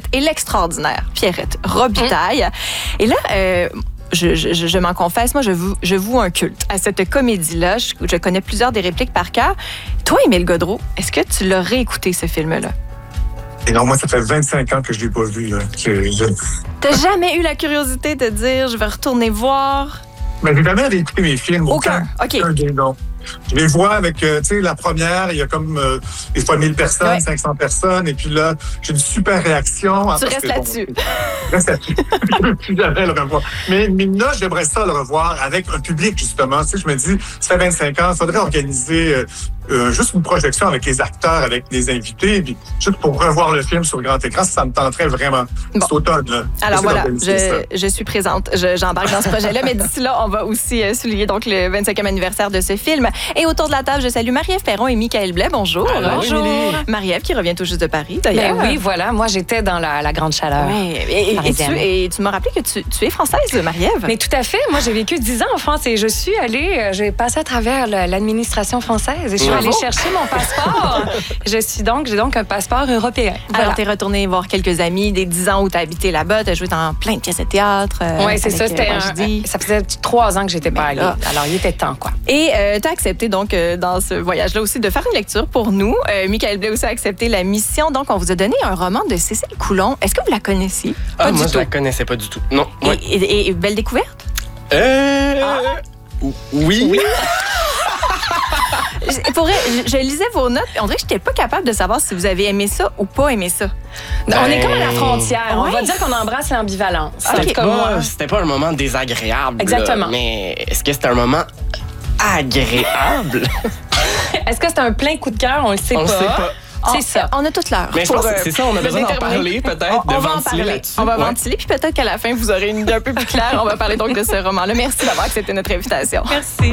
et l'extraordinaire Pierrette Robitaille. Et là, je m'en confesse, moi, je voue un culte à cette comédie-là. Je connais plusieurs des répliques par cœur. Toi, Émile Gaudreault, est-ce que tu l'as réécouté, ce film-là? Et non, moi, ça fait 25 ans que je ne l'ai pas vu. T'as jamais eu la curiosité de dire, je vais retourner voir? Mais j'ai jamais réécouté mes films. Aucun. OK. Non. Je les vois avec, tu sais, la première, il y a comme des fois 1000 personnes, ouais. 500 personnes, et puis là, j'ai une super réaction. Tu restes là-dessus. Je reste là-dessus. Je ne plus jamais le revoir. Mais là, j'aimerais ça le revoir avec un public, justement. Tu sais, je me dis, ça fait 25 ans, il faudrait organiser juste une projection avec les acteurs, avec les invités, puis juste pour revoir le film sur grand écran, ça me tenterait vraiment. Bon. C'est automne, là. Alors voilà, je suis présente. J'embarque dans ce projet-là, mais d'ici là, on va aussi souligner donc le 25e anniversaire de ce film. Et autour de la table, je salue Marie-Ève Perron et Michael Blais. Bonjour. Alors, bonjour. Marie-Ève qui revient tout juste de Paris, d'ailleurs. Ben oui, voilà. Moi, j'étais dans la grande chaleur. Ouais. Et tu m'as rappelé que tu es française, Marie-Ève. Mais tout à fait. Moi, j'ai vécu 10 ans en France et je suis allée, j'ai passé à travers l'administration française et je suis allée chercher mon passeport. J'ai donc un passeport européen. Voilà. Alors, tu es retournée voir quelques amis des 10 ans où tu as habité là-bas, tu as joué dans plein de pièces de théâtre. Oui, c'est ça. Ça faisait 3 ans que j'étais pas allée. Alors, il était temps, quoi. Et tu as accepté donc dans ce voyage-là aussi de faire une lecture pour nous. Michael Blais aussi a accepté la mission. Donc, on vous a donné un roman de Cécile Coulon. Est-ce que vous la connaissiez? Pas moi, je la connaissais pas du tout. Non. Ouais. Et belle découverte? Oui. Pour vrai, je lisais vos notes. On dirait que je n'étais pas capable de savoir si vous avez aimé ça ou pas aimé ça. On est comme à la frontière. Ouais. On va dire qu'on embrasse l'ambivalence. Okay. C'était pas un moment désagréable. Exactement. Là, mais est-ce que c'était un moment agréable? Est-ce que c'est un plein coup de cœur? On le sait pas. On le sait pas. C'est ça. On a toute l'heure. Mais je pense que c'est ça, on a besoin d'en déterminer. parler peut-être, On de va en ventiler parler. là-dessus. On va ventiler, puis peut-être qu'à la fin, vous aurez une idée un peu plus claire. On va parler donc de ce roman-là. Merci d'avoir accepté notre invitation. Merci.